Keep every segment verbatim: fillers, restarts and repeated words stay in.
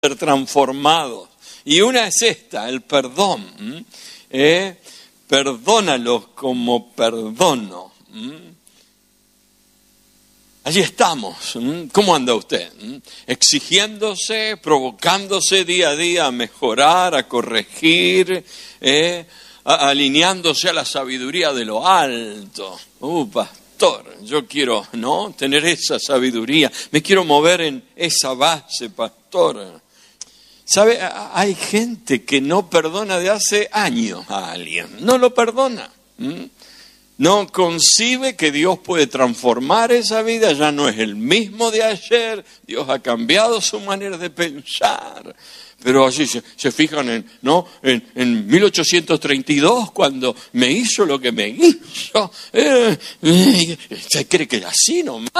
ser transformados. Y una es esta, el perdón. ¿Eh? Perdónalos como perdono. Allí estamos. ¿Cómo anda usted? Exigiéndose, provocándose día a día a mejorar, a corregir, ¿eh? a, alineándose a la sabiduría de lo alto. Uh, pastor, yo quiero, ¿no? tener esa sabiduría. Me quiero mover en esa base, pastor. ¿Sabe? Hay gente que no perdona de hace años a alguien. No lo perdona. ¿Mm? No concibe que Dios puede transformar esa vida. Ya no es el mismo de ayer. Dios ha cambiado su manera de pensar. Pero así se, se fijan en, ¿no? en, en mil ochocientos treinta y dos, cuando me hizo lo que me hizo. Eh, eh, se cree que así nomás.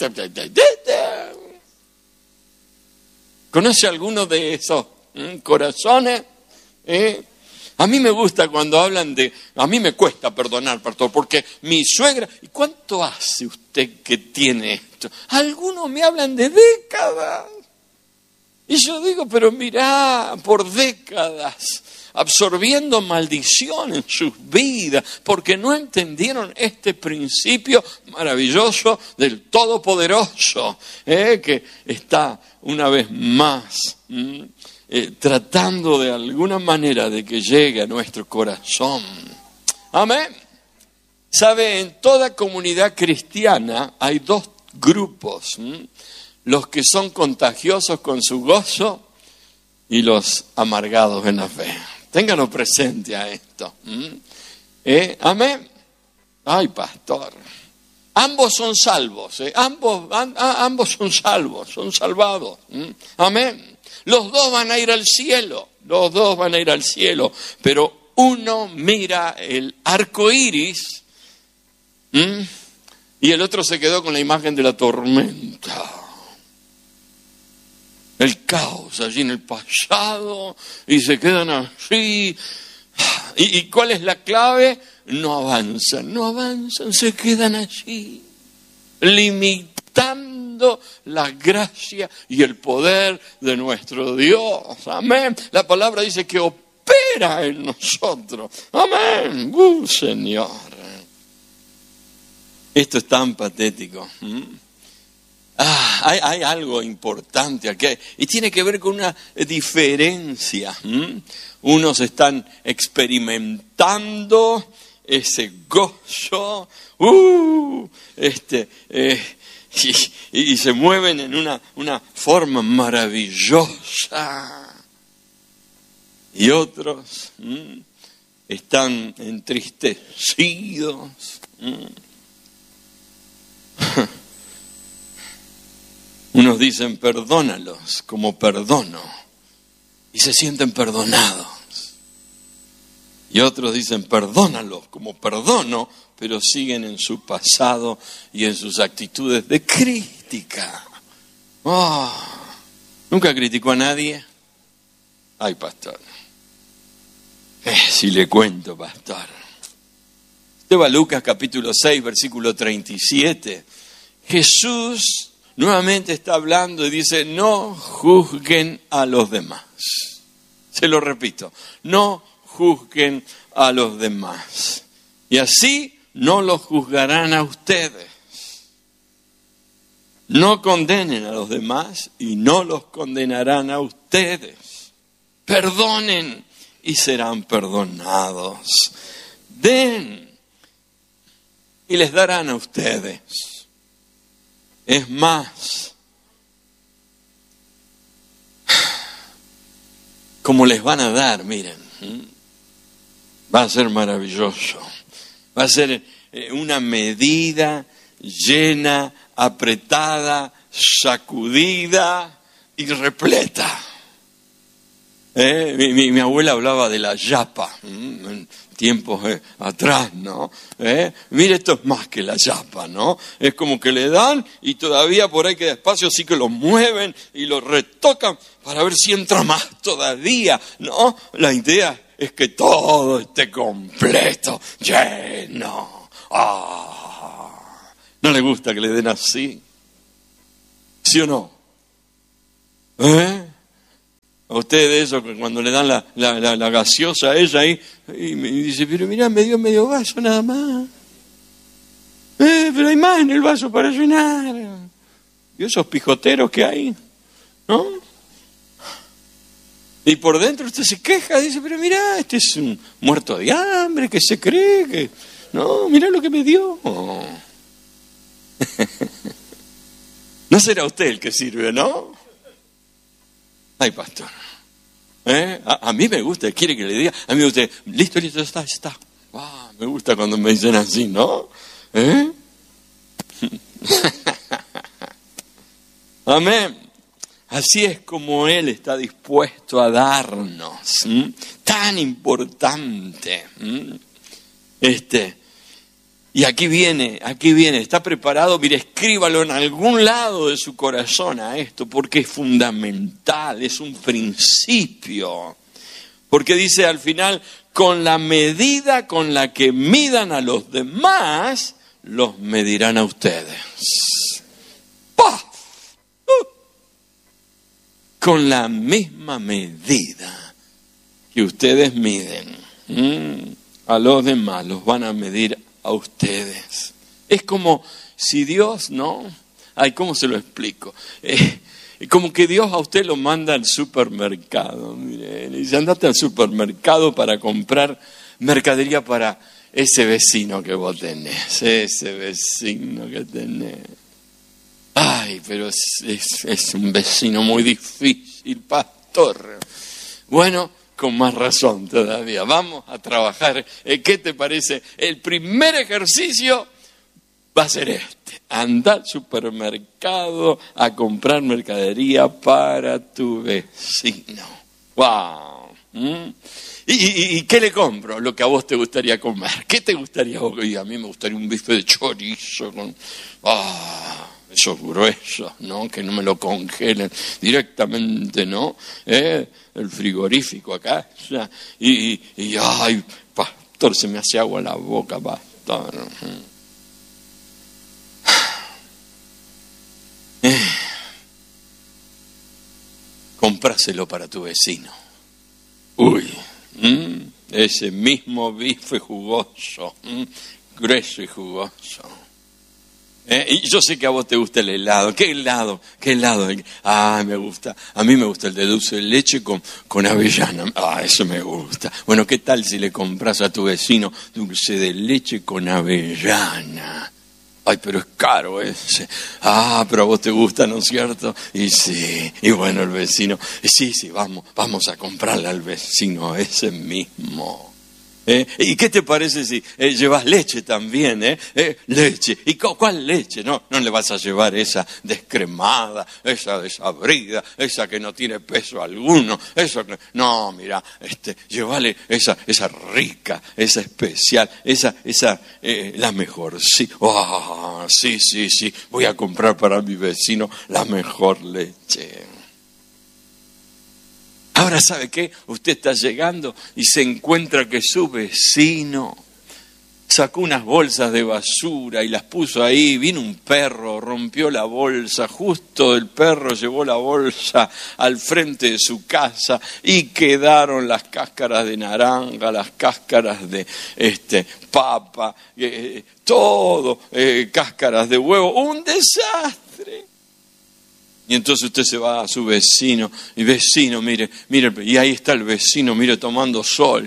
¿Conoce alguno de esos ¿eh? corazones? ¿Eh? A mí me gusta cuando hablan de... A mí me cuesta perdonar, pastor, porque mi suegra... ¿Y cuánto hace usted que tiene esto? Algunos me hablan de décadas. Y yo digo, pero mirá, por décadas, absorbiendo maldición en sus vidas, porque no entendieron este principio maravilloso del Todopoderoso, ¿eh? que está una vez más ¿m? Eh, tratando de alguna manera de que llegue a nuestro corazón. Amén. ¿Sabe? En toda comunidad cristiana hay dos grupos, ¿m? los que son contagiosos con su gozo y los amargados en la fe. Ténganlo presente a esto. ¿Mm? ¿Eh? Amén. Ay, pastor. Ambos son salvos. ¿eh? Ambos, an, a, ambos son salvos, son salvados. ¿Mm? Amén. Los dos van a ir al cielo. Los dos van a ir al cielo. Pero uno mira el arco iris ¿Mm? y el otro se quedó con la imagen de la tormenta. El caos allí en el pasado y se quedan así. ¿Y, y cuál es la clave? No avanzan, no avanzan, se quedan allí, limitando la gracia y el poder de nuestro Dios. Amén. La palabra dice que opera en nosotros. Amén. Uh, Señor. Esto es tan patético. ¿Mm? Ah, hay, hay algo importante aquí y tiene que ver con una diferencia. ¿Mm? Unos están experimentando ese gozo uh, este, eh, y, y se mueven en una, una forma maravillosa y otros ¿Mm? están entristecidos. ¿Mm? Unos dicen perdónalos como perdono y se sienten perdonados. Y otros dicen perdónalos como perdono, pero siguen en su pasado y en sus actitudes de crítica. Oh, ¿nunca criticó a nadie? Ay, pastor. Eh, si le cuento, pastor. Usted va a Lucas capítulo seis, versículo treinta y siete. Jesús nuevamente está hablando y dice, no juzguen a los demás. Se lo repito, no juzguen a los demás. Y así no los juzgarán a ustedes. No condenen a los demás y no los condenarán a ustedes. Perdonen y serán perdonados. Den y les darán a ustedes. Es más, como les van a dar, miren, va a ser maravilloso. Va a ser una medida llena, apretada, sacudida y repleta. ¿Eh? Mi, mi, mi abuela hablaba de la yapa en tiempos eh, atrás, ¿no? ¿Eh? Mire, esto es más que la yapa, ¿no? Es como que le dan y todavía por ahí queda espacio, así que lo mueven y lo retocan para ver si entra más todavía, ¿no? La idea es que todo esté completo, lleno. ¡Ah! ¿No le gusta que le den así? ¿Sí o no? ¿Eh? a ustedes eso, que cuando le dan la, la, la, la gaseosa a ella ahí, y me dice, pero mirá, me dio medio vaso nada más. Eh, pero hay más en el vaso para llenar. Y esos pijoteros que hay, ¿no? Y por dentro usted se queja, dice, pero mirá, este es un muerto de hambre, que se cree que... No, mirá lo que me dio. Oh. No será usted el que sirve, ¿no? Ay, pastor. ¿Eh? A, a mí me gusta, quiere que le diga. A mí me gusta, listo, listo, está, está. Ah, me gusta cuando me dicen así, ¿no? ¿Eh? Amén. Así es como Él está dispuesto a darnos. ¿Mm? Tan importante. ¿Mm? Este... Y aquí viene, aquí viene, está preparado, mire, escríbalo en algún lado de su corazón a esto, porque es fundamental, es un principio. Porque dice al final, con la medida con la que midan a los demás, los medirán a ustedes. ¡Pah! ¡Uh! Con la misma medida que ustedes miden, ¿Mm? a los demás los van a medir a ustedes. Es como si Dios, ¿no? Ay, ¿cómo se lo explico? Eh, como que Dios a usted lo manda al supermercado. Mire, le dice, andate al supermercado para comprar mercadería para ese vecino que vos tenés, ese vecino que tenés. Ay, pero es, es, es un vecino muy difícil, pastor. Bueno, con más razón todavía. Vamos a trabajar. ¿Qué te parece? El primer ejercicio va a ser este. Anda al supermercado a comprar mercadería para tu vecino. ¡Wow! ¿Mm? ¿Y, y, ¿Y qué le compro? Lo que a vos te gustaría comer. ¿Qué te gustaría? Y a mí me gustaría un bife de chorizo con... ¡Ah! Esos gruesos, ¿no? Que no me lo congelen directamente, ¿no? ¿Eh? El frigorífico acá. Ya. Y, y, y, ay, pastor, se me hace agua en la boca, pastor. Eh. Compráselo para tu vecino. Uy, ¿Mm? ese mismo bife jugoso, ¿Mm? grueso y jugoso. ¿Eh? Y yo sé que a vos te gusta el helado. ¿Qué helado? ¿Qué helado? Ah, me gusta. A mí me gusta el de dulce de leche con, con avellana. Ah, eso me gusta. Bueno, ¿qué tal si le compras a tu vecino dulce de leche con avellana? Ay, pero es caro ese. Ah, pero a vos te gusta, ¿no es cierto? Y sí, y bueno, el vecino. Sí, sí, vamos, vamos a comprarle al vecino ese mismo. ¿Eh? ¿Y qué te parece si eh, llevas leche también? ¿eh? ¿Eh? Leche. ¿Y cuál leche? No, no le vas a llevar esa descremada, esa desabrida, esa que no tiene peso alguno. Eso que... No, mira, este, llévale esa, esa rica, esa especial, esa, esa, eh, la mejor. Sí, oh, sí, sí, sí. Voy a comprar para mi vecino la mejor leche. Ahora, ¿sabe qué? Usted está llegando y se encuentra que su vecino sacó unas bolsas de basura y las puso ahí. Vino un perro, rompió la bolsa. Justo el perro llevó la bolsa al frente de su casa y quedaron las cáscaras de naranja, las cáscaras de este, papa, eh, todo, eh, cáscaras de huevo. ¡Un desastre! Y entonces usted se va a su vecino, y vecino, mire, mire, y ahí está el vecino, mire, tomando sol.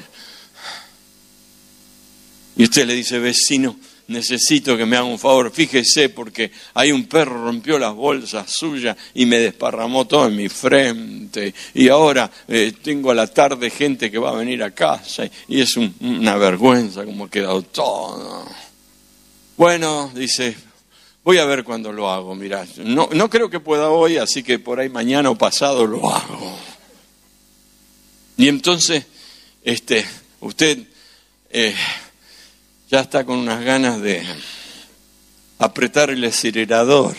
Y usted le dice, vecino, necesito que me haga un favor, fíjese, porque hay un perro rompió las bolsas suyas y me desparramó todo en mi frente. Y ahora eh, tengo a la tarde gente que va a venir a casa, y es un, una vergüenza como ha quedado todo. Bueno, dice... Voy a ver cuándo lo hago, mirá. No, no creo que pueda hoy, así que por ahí mañana o pasado lo hago. Y entonces, este, usted eh, ya está con unas ganas de apretar el acelerador.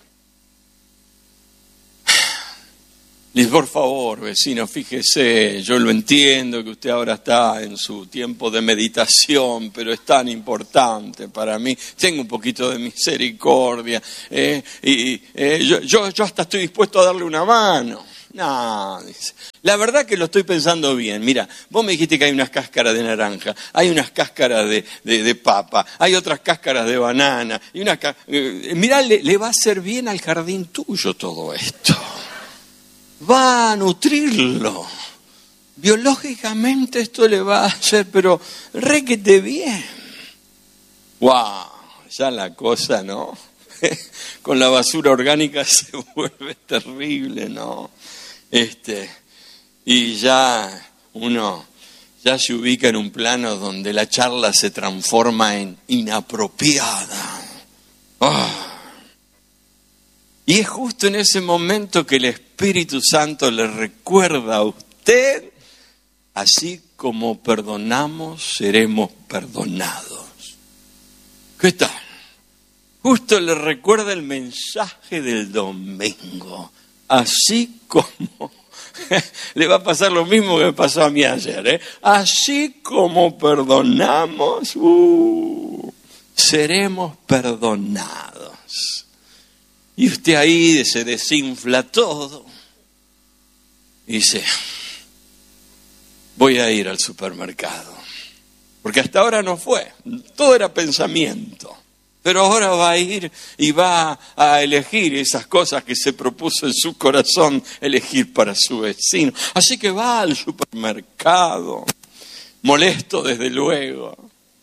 Dice, por favor, vecino, fíjese, yo lo entiendo que usted ahora está en su tiempo de meditación, pero es tan importante para mí. Tengo un poquito de misericordia. Eh, y eh, yo, yo, yo hasta estoy dispuesto a darle una mano. No, dice, la verdad que lo estoy pensando bien. Mira, vos me dijiste que hay unas cáscaras de naranja, hay unas cáscaras de, de, de papa, hay otras cáscaras de banana. Y una ca... eh, mirá, le, le va a hacer bien al jardín tuyo todo esto. Va a nutrirlo. Biológicamente esto le va a hacer, pero requete bien. ¡Wow! Ya la cosa, ¿no? Con la basura orgánica se vuelve terrible, ¿no? Este, y ya uno ya se ubica en un plano donde la charla se transforma en inapropiada. Oh. Y es justo en ese momento que el Espíritu Santo le recuerda a usted, así como perdonamos, seremos perdonados. ¿Qué tal? Justo le recuerda el mensaje del domingo. Así como le va a pasar lo mismo que me pasó a mí ayer, ¿eh? Así como perdonamos, uh, seremos perdonados. Y usted ahí se desinfla todo y dice, voy a ir al supermercado. Porque hasta ahora no fue, todo era pensamiento. Pero ahora va a ir y va a elegir esas cosas que se propuso en su corazón elegir para su vecino. Así que va al supermercado, molesto desde luego.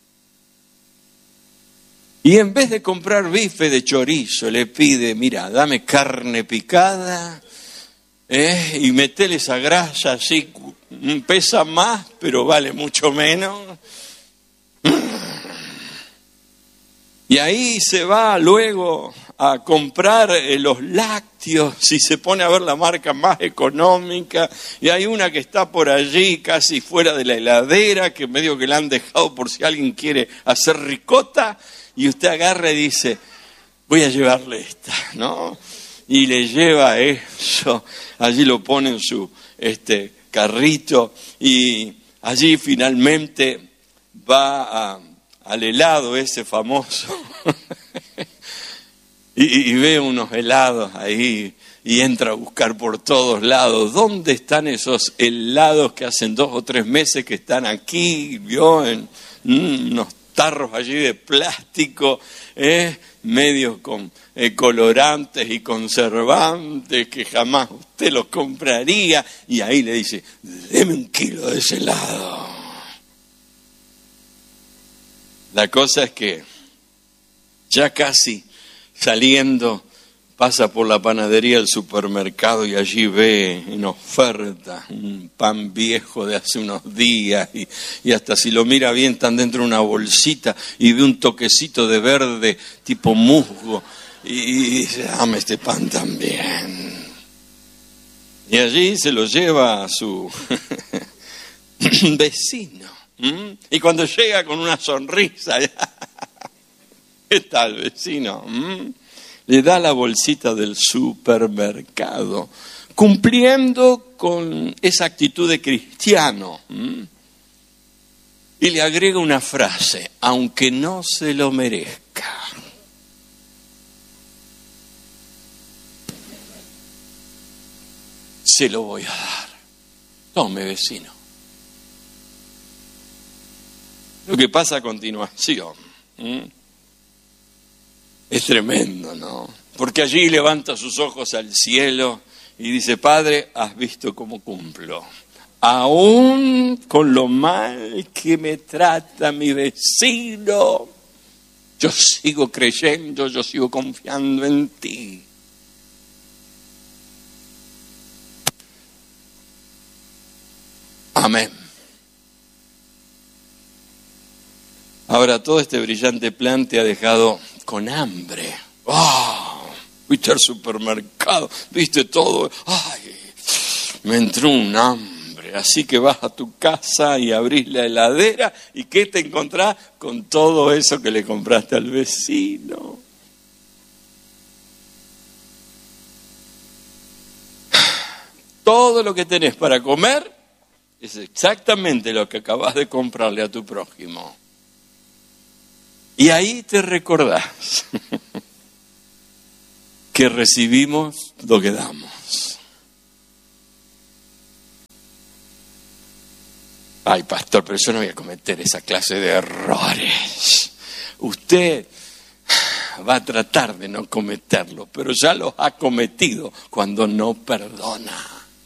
Y en vez de comprar bife de chorizo, le pide, mira, dame carne picada, ¿eh? Y metele esa grasa así, pesa más, pero vale mucho menos. Y ahí se va luego a comprar eh, los lácteos y se pone a ver la marca más económica. Y hay una que está por allí casi fuera de la heladera, que medio que la han dejado por si alguien quiere hacer ricota. Y usted agarra y dice, voy a llevarle esta, ¿no? Y le lleva eso, allí lo pone en su este, carrito y allí finalmente va a... al helado ese famoso y, y ve unos helados ahí y entra a buscar por todos lados. ¿Dónde están esos helados que hacen dos o tres meses que están aquí? Vio en mm, unos tarros allí de plástico, eh, medios con eh, colorantes y conservantes que jamás usted los compraría. Y ahí le dice, deme un kilo de ese helado. La cosa es que ya casi saliendo pasa por la panadería del supermercado y allí ve en oferta un pan viejo de hace unos días y, y hasta si lo mira bien están dentro de una bolsita y ve un toquecito de verde tipo musgo y, y dice, dame este pan también. Y allí se lo lleva a su vecino. ¿Mm? Y cuando llega con una sonrisa, ¿qué tal, vecino? ¿Mm? Le da la bolsita del supermercado, cumpliendo con esa actitud de cristiano. ¿Mm? Y le agrega una frase, aunque no se lo merezca. Se lo voy a dar. Tome, vecino. Lo que pasa a continuación ¿eh? es tremendo, ¿no? Porque allí levanta sus ojos al cielo y dice, Padre, has visto cómo cumplo. Aún con lo mal que me trata mi vecino, yo sigo creyendo, yo sigo confiando en ti. Amén. Ahora, todo este brillante plan te ha dejado con hambre. ¡Oh! Fuiste al supermercado, viste todo. ¡Ay! Me entró un hambre. Así que vas a tu casa y abrís la heladera. ¿Y qué te encontrás? Con todo eso que le compraste al vecino. Todo lo que tenés para comer es exactamente lo que acabas de comprarle a tu prójimo. Y ahí te recordás que recibimos lo que damos. Ay, pastor, pero yo no voy a cometer esa clase de errores. Usted va a tratar de no cometerlo, pero ya los ha cometido cuando no perdona.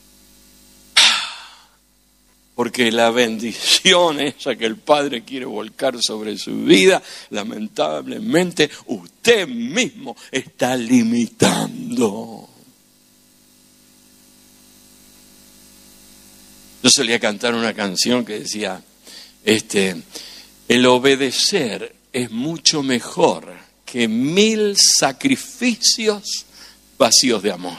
Porque la bendición esa que el Padre quiere volcar sobre su vida, lamentablemente usted mismo está limitando. Yo solía cantar una canción que decía, este, el obedecer es mucho mejor que mil sacrificios vacíos de amor.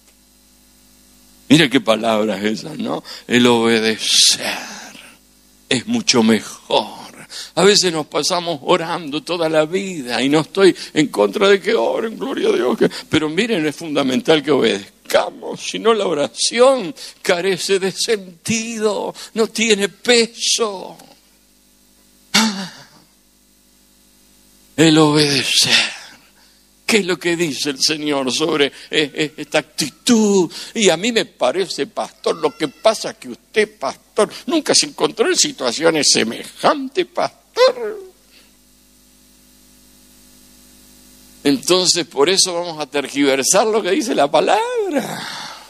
Mira qué palabra es esa, ¿no? El obedecer es mucho mejor. A veces nos pasamos orando toda la vida y no estoy en contra de que oren, gloria a Dios. Que... Pero miren, es fundamental que obedezcamos. Si no, la oración carece de sentido, no tiene peso. El obedecer. ¿Qué es lo que dice el Señor sobre eh, esta actitud? Y a mí me parece, pastor, lo que pasa es que usted, pastor, nunca se encontró en situaciones semejantes, pastor. Entonces, por eso vamos a tergiversar lo que dice la palabra.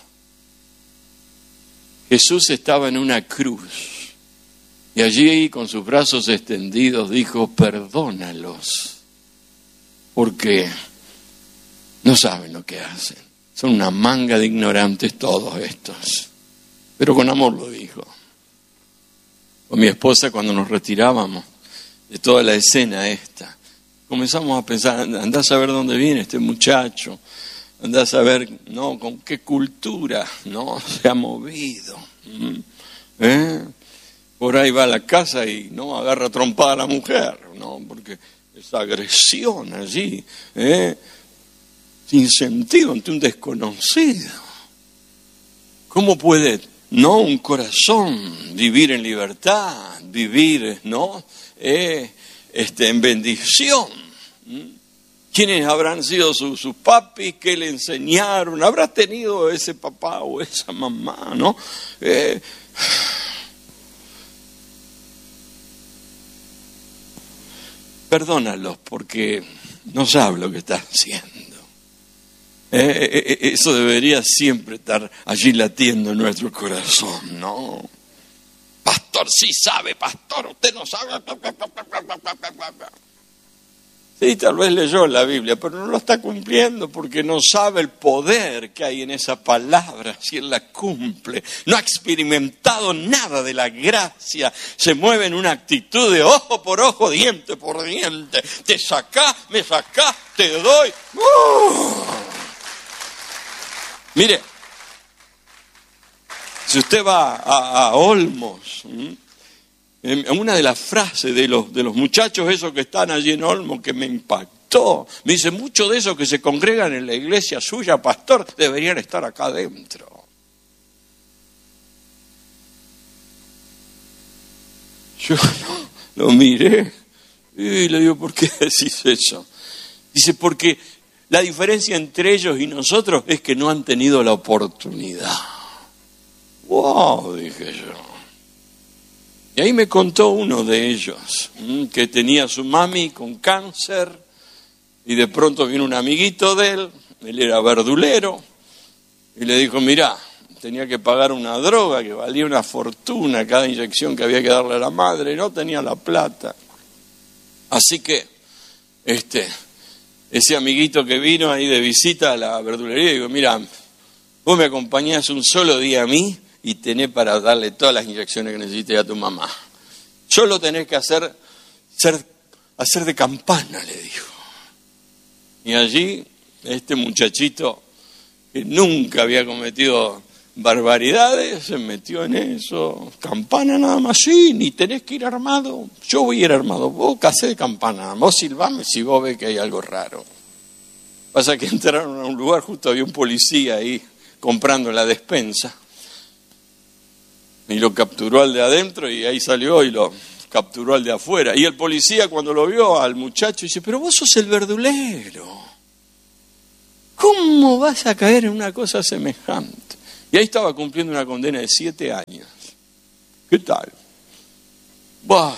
Jesús estaba en una cruz y allí, con sus brazos extendidos, dijo, perdónalos, porque no saben lo que hacen. Son una manga de ignorantes todos estos. Pero con amor lo dijo. Con mi esposa, cuando nos retirábamos de toda la escena esta, comenzamos a pensar, andá a saber dónde viene este muchacho, andá a saber, no, con qué cultura, no, se ha movido. ¿Eh? Por ahí va a la casa y no agarra trompada a la mujer, no, porque esa agresión allí, ¿eh? Sin sentido ante un desconocido. ¿Cómo puede, no, un corazón vivir en libertad, vivir, no, eh, este, en bendición? ¿Mm? ¿Quiénes habrán sido sus, sus papis? ¿Qué le enseñaron? ¿Habrá tenido ese papá o esa mamá, no? Eh, perdónalos porque no saben lo que están haciendo. Eh, eh, eso debería siempre estar allí latiendo en nuestro corazón, ¿no? Pastor, sí sabe, pastor, usted no sabe. Sí, tal vez leyó la Biblia, pero no lo está cumpliendo porque no sabe el poder que hay en esa palabra, si él la cumple. No ha experimentado nada de la gracia, se mueve en una actitud de ojo por ojo, diente por diente. Te sacás, me sacás, te doy. ¡Uh! Mire, si usted va a, a Olmos, ¿m? una de las frases de los, de los muchachos esos que están allí en Olmos que me impactó, me dice, muchos de esos que se congregan en la iglesia suya, pastor, deberían estar acá adentro. Yo lo, lo miré y le digo, ¿por qué decís eso? Dice, porque la diferencia entre ellos y nosotros es que no han tenido la oportunidad. ¡Wow! Dije yo. Y ahí me contó uno de ellos, que tenía a su mami con cáncer, y de pronto vino un amiguito de él, él era verdulero, y le dijo, mirá, tenía que pagar una droga que valía una fortuna cada inyección que había que darle a la madre, y no tenía la plata. Así que, este... ese amiguito que vino ahí de visita a la verdulería, digo, mira, vos me acompañás un solo día a mí y tenés para darle todas las inyecciones que necesites a tu mamá. Solo tenés que hacer, ser, hacer de campana, le dijo. Y allí, este muchachito, que nunca había cometido barbaridades, se metió en eso. Campana nada más, sí, ni tenés que ir armado. Yo voy a ir armado, vos casé de campana, vos silbame si vos ves que hay algo raro. Pasa que entraron a un lugar, justo había un policía ahí comprando la despensa. Y lo capturó al de adentro y ahí salió y lo capturó al de afuera. Y el policía cuando lo vio al muchacho dice, pero vos sos el verdulero. ¿Cómo vas a caer en una cosa semejante? Y ahí estaba cumpliendo una condena de siete años. ¿Qué tal? Bah.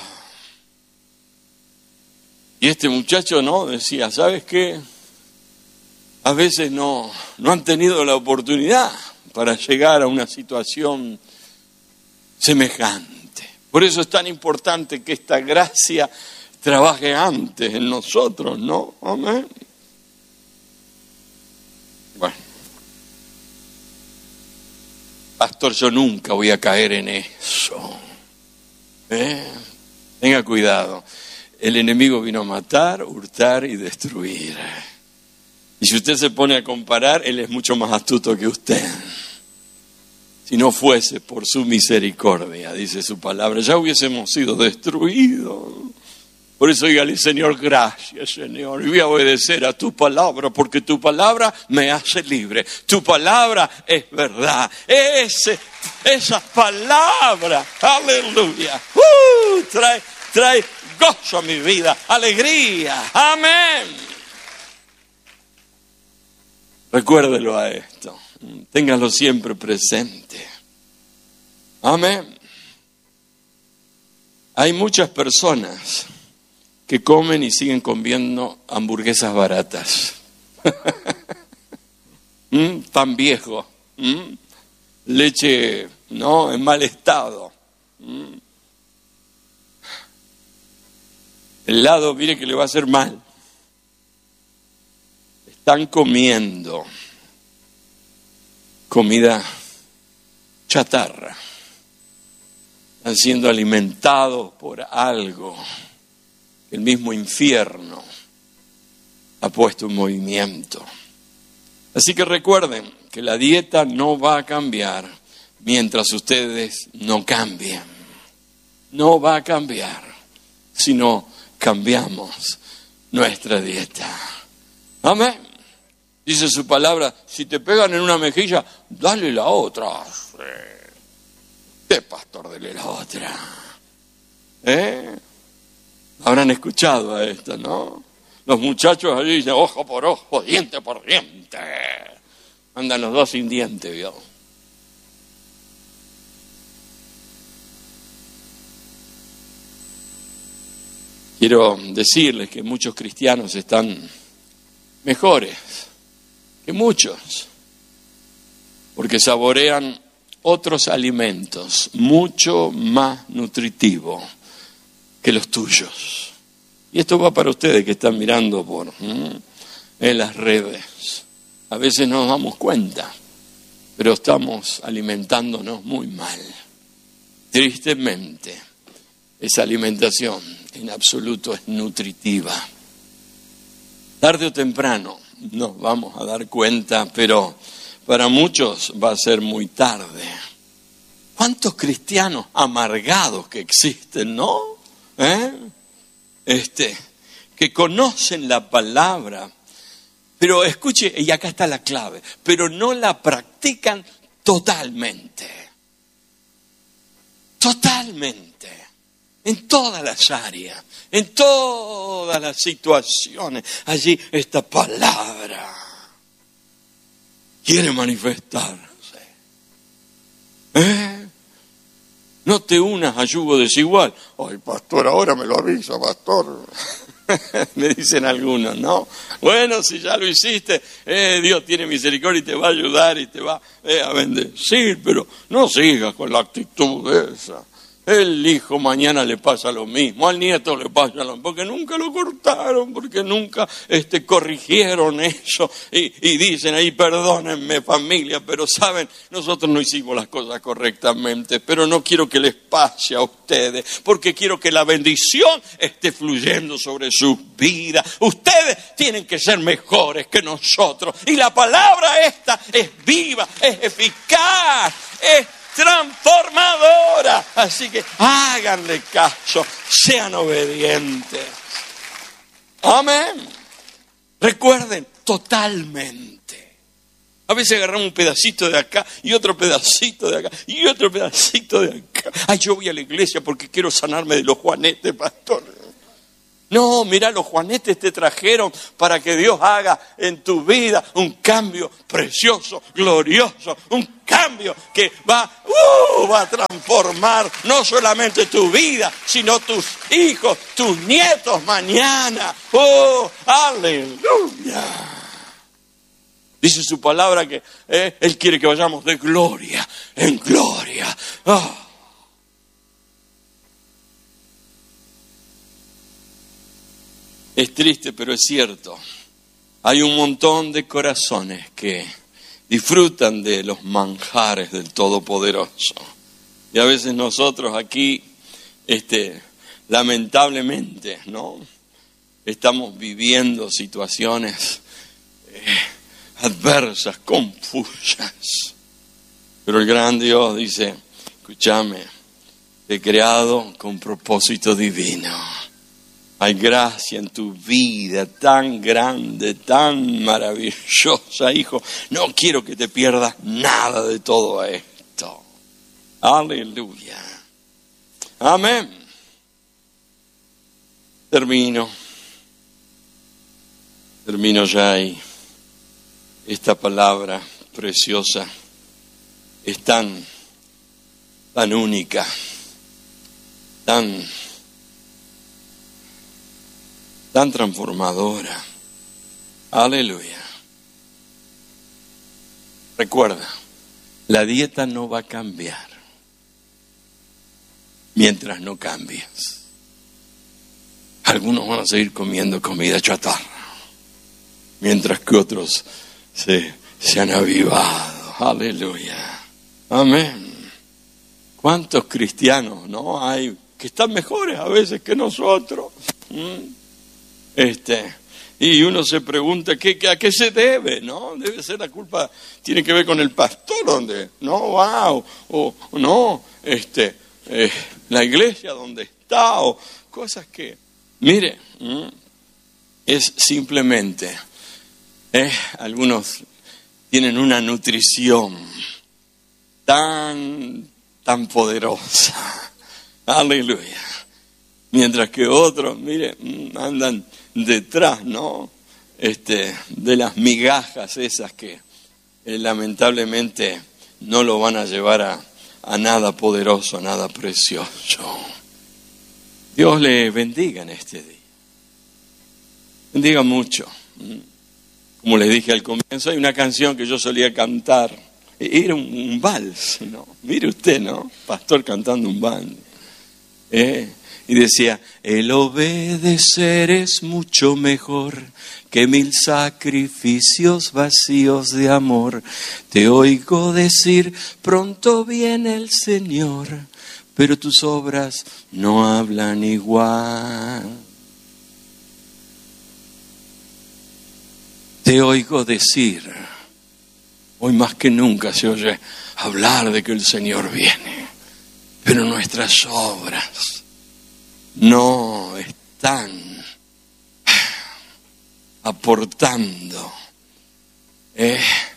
Y este muchacho, ¿no? Decía, ¿sabes qué? A veces no, no han tenido la oportunidad para llegar a una situación semejante. Por eso es tan importante que esta gracia trabaje antes en nosotros, ¿no? Amén. Bueno. Pastor, yo nunca voy a caer en eso. ¿Eh? Tenga cuidado. El enemigo vino a matar, hurtar y destruir. Y si usted se pone a comparar, él es mucho más astuto que usted. Si no fuese por su misericordia, dice su palabra, ya hubiésemos sido destruidos. Por eso dígale, Señor, gracias, Señor. Y voy a obedecer a tu palabra, porque tu palabra me hace libre. Tu palabra es verdad. Ese, esa palabra, aleluya, uh, trae, trae gozo a mi vida, alegría. Amén. Recuérdelo a esto. Téngalo siempre presente. Amén. Hay muchas personas que comen y siguen comiendo hamburguesas baratas. ¿Mm? Pan viejo. ¿Mm? Leche, ¿no? En mal estado. ¿Mm? El helado, mire que le va a hacer mal. Están comiendo comida chatarra. Están siendo alimentados por algo que el mismo infierno ha puesto en movimiento. Así que recuerden que la dieta no va a cambiar mientras ustedes no cambien. No va a cambiar si no cambiamos nuestra dieta. Amén. Dice su palabra, si te pegan en una mejilla, dale la otra. ¿Qué pastor? Dale la otra. ¿Eh? Habrán escuchado a esto, ¿no? Los muchachos allí dicen, ojo por ojo, diente por diente. Andan los dos sin diente, ¿vio? Quiero decirles que muchos cristianos están mejores que muchos, porque saborean otros alimentos mucho más nutritivos que los tuyos. Y esto va para ustedes que están mirando por ¿eh? en las redes. A veces no nos damos cuenta, pero estamos alimentándonos muy mal. Tristemente, esa alimentación en absoluto es nutritiva. Tarde o temprano nos vamos a dar cuenta, pero para muchos va a ser muy tarde. ¿Cuántos cristianos amargados que existen, no? ¿Eh? Este, que conocen la palabra, pero escuche, y acá está la clave, pero no la practican totalmente. Totalmente. En todas las áreas, en todas las situaciones, allí esta palabra quiere manifestarse. ¿Eh? No te unas a yugo desigual. Ay, pastor, ahora me lo avisa, pastor. Me dicen algunos, ¿no? Bueno, si ya lo hiciste, eh, Dios tiene misericordia y te va a ayudar y te va eh, a bendecir, pero no sigas con la actitud esa. El hijo mañana le pasa lo mismo, al nieto le pasa lo mismo, porque nunca lo cortaron, porque nunca este, corrigieron eso. Y, y dicen ahí, perdónenme familia, pero saben, nosotros no hicimos las cosas correctamente, pero no quiero que les pase a ustedes, porque quiero que la bendición esté fluyendo sobre sus vidas. Ustedes tienen que ser mejores que nosotros. Y la palabra esta es viva, es eficaz, es transformadora. Así que háganle caso, sean obedientes. Amén. Recuerden, totalmente. A veces agarramos un pedacito de acá y otro pedacito de acá y otro pedacito de acá. Ay, yo voy a la iglesia porque quiero sanarme de los juanetes, pastor. No, mira, los juanetes te trajeron para que Dios haga en tu vida un cambio precioso, glorioso, un cambio que va, uh, va a transformar no solamente tu vida, sino tus hijos, tus nietos mañana. ¡Oh, aleluya! Dice su palabra que eh, Él quiere que vayamos de gloria en gloria. Oh. Es triste, pero es cierto. Hay un montón de corazones que disfrutan de los manjares del Todopoderoso. Y a veces nosotros aquí, este, lamentablemente, ¿no? Estamos viviendo situaciones eh, adversas, confusas. Pero el gran Dios dice, escúchame, te he creado con propósito divino. Hay gracia en tu vida tan grande, tan maravillosa, hijo. No quiero que te pierdas nada de todo esto. Aleluya. Amén. Termino. Termino ya ahí. Esta palabra preciosa es tan, tan única, tan... tan transformadora. Aleluya. Recuerda, la dieta no va a cambiar mientras no cambies. Algunos van a seguir comiendo comida chatarra, mientras que otros se, se han avivado. Aleluya. Amén. ¿Cuántos cristianos no hay que están mejores a veces que nosotros? ¿Mm? Este, y uno se pregunta ¿qué, qué, a qué se debe, ¿no? Debe ser la culpa, tiene que ver con el pastor, donde no va, o, o no, este, eh, la iglesia donde está, o cosas que, mire, es simplemente, eh, algunos tienen una nutrición tan, tan poderosa, aleluya, mientras que otros, mire, andan detrás, ¿no? Este, de las migajas esas que eh, lamentablemente no lo van a llevar a, a nada poderoso, a nada precioso. Dios le bendiga en este día. Bendiga mucho. Como les dije al comienzo, hay una canción que yo solía cantar. Era un, un vals, ¿no? Mire usted, ¿no? Pastor cantando un vals. Eh, Y decía, el obedecer es mucho mejor que mil sacrificios vacíos de amor. Te oigo decir, pronto viene el Señor, pero tus obras no hablan igual. Te oigo decir, hoy más que nunca se oye hablar de que el Señor viene, pero nuestras obras no están aportando eh,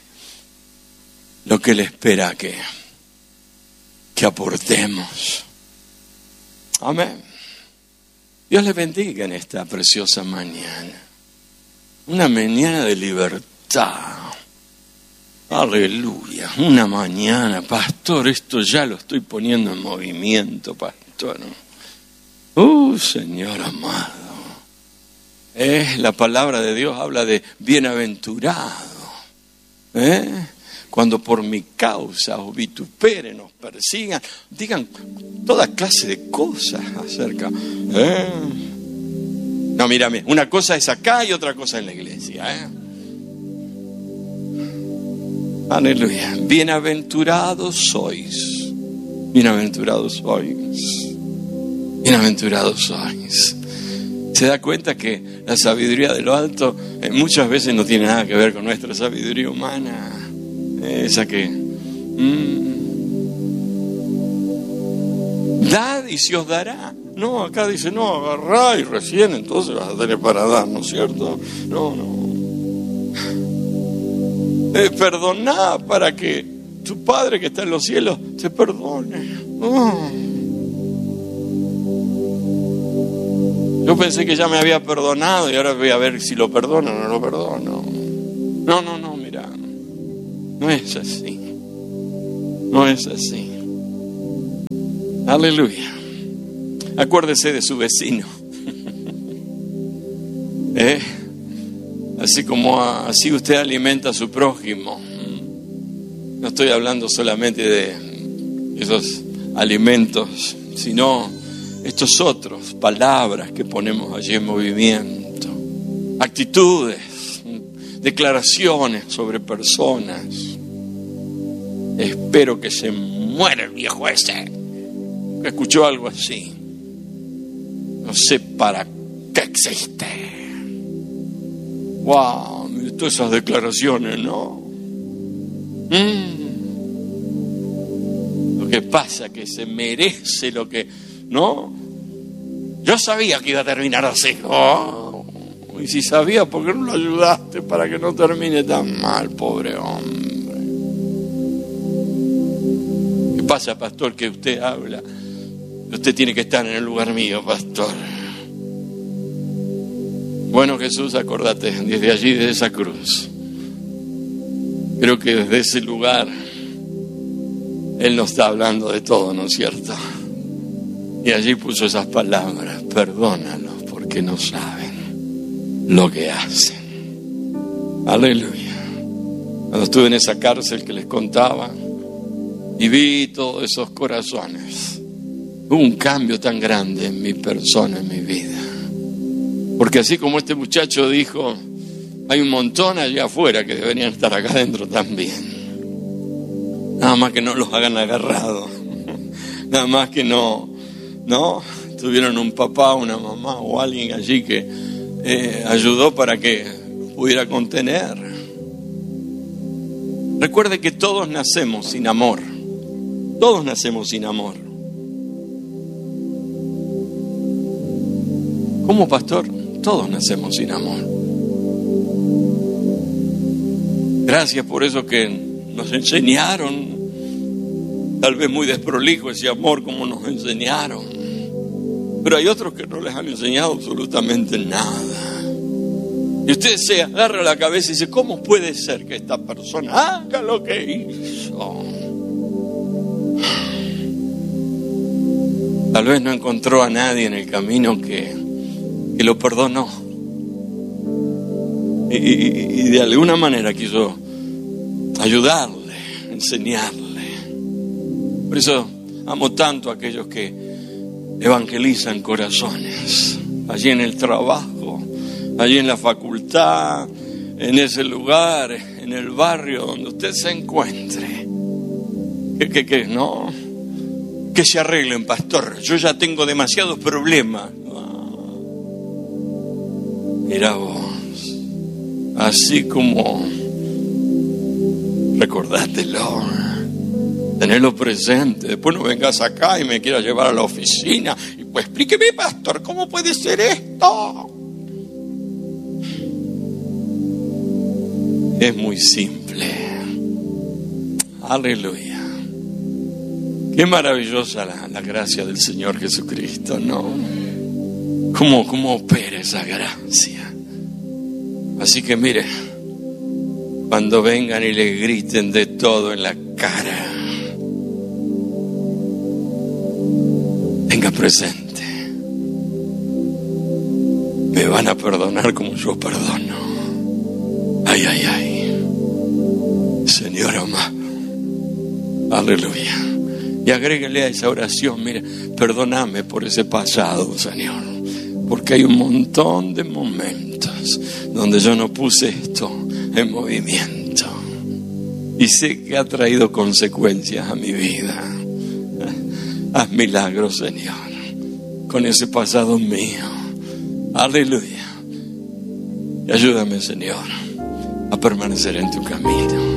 lo que Él espera que, que aportemos. Amén. Dios les bendiga en esta preciosa mañana. Una mañana de libertad. Aleluya. Una mañana, pastor, esto ya lo estoy poniendo en movimiento, pastor. ¡Uh, Señor amado! Eh, la palabra de Dios habla de bienaventurado. ¿Eh? Cuando por mi causa os vituperen, os persigan, digan toda clase de cosas acerca. ¿Eh? No, mírame, una cosa es acá y otra cosa en la iglesia. ¿Eh? Aleluya. Bienaventurados sois. Bienaventurados sois. Bienaventurados sois. Se da cuenta que la sabiduría de lo alto eh, muchas veces no tiene nada que ver con nuestra sabiduría humana. Esa que... Mmm, dad y se os dará. No, acá dice, no, agarrá y recién entonces vas a tener para dar, ¿no es cierto? No, no. Eh, perdoná para que tu Padre que está en los cielos te perdone. Oh. Yo Yo pensé que ya me había perdonado y ahora voy a ver si lo perdono o no lo perdono. No, no, no, mira. No es así. No es así. Aleluya. Acuérdese de su vecino. ¿Eh? Así como a, así usted alimenta a su prójimo. No estoy hablando solamente de esos alimentos, sino estos otros, palabras que ponemos allí en movimiento, actitudes, declaraciones sobre personas. Espero que se muera el viejo ese, que escuchó algo así. No sé para qué existe. Wow, todas esas declaraciones, ¿no? Mm. Lo que pasa es que se merece lo que, ¿no? Yo sabía que iba a terminar así. Oh, y si sabía, ¿por qué no lo ayudaste para que no termine tan mal, pobre hombre? ¿Qué pasa, pastor, que usted habla? Usted tiene que estar en el lugar mío, pastor. Bueno, Jesús, acordate, desde allí, desde esa cruz, creo que desde ese lugar Él nos está hablando de todo, ¿no es cierto? Y allí puso esas palabras: perdónalos porque no saben lo que hacen. Aleluya. Cuando estuve en esa cárcel que les contaba y vi todos esos corazones, hubo un cambio tan grande en mi persona, en mi vida. Porque así como este muchacho dijo, hay un montón allá afuera que deberían estar acá adentro también. Nada más que no los hagan agarrados. Nada más que no, no tuvieron un papá, una mamá o alguien allí que eh, ayudó para que pudiera contener. Recuerde que todos nacemos sin amor. Todos nacemos sin amor. ¿Cómo, pastor? Todos nacemos sin amor. Gracias por eso que nos enseñaron, tal vez muy desprolijo ese amor como nos enseñaron. Pero hay otros que no les han enseñado absolutamente nada. Y usted se agarra la cabeza y dice, ¿cómo puede ser que esta persona haga lo que hizo? Tal vez no encontró a nadie en el camino que que lo perdonó y, y, y de alguna manera quiso ayudarle, enseñarle. Por eso amo tanto a aquellos que evangelizan corazones, allí en el trabajo, allí en la facultad, en ese lugar, en el barrio donde usted se encuentre. Que, que, que no, que se arreglen, pastor, yo ya tengo demasiados problemas. Mira vos, así como recordátelo, tenerlo presente. Después no vengas acá y me quieras llevar a la oficina y pues explíqueme, pastor, ¿cómo puede ser esto? Es muy simple. Aleluya. Qué maravillosa la, la gracia del Señor Jesucristo, ¿no? ¿Cómo, cómo opera esa gracia? Así que mire, cuando vengan y le griten de todo en la cara, tenga presente, me van a perdonar como yo perdono. Ay, ay, ay, Señor amado, aleluya. Y agréguele a esa oración, mire, perdóname por ese pasado, Señor. Porque hay un montón de momentos donde yo no puse esto en movimiento. Y sé que ha traído consecuencias a mi vida. Haz milagros, Señor, con ese pasado mío. Aleluya. Y ayúdame, Señor, a permanecer en tu camino.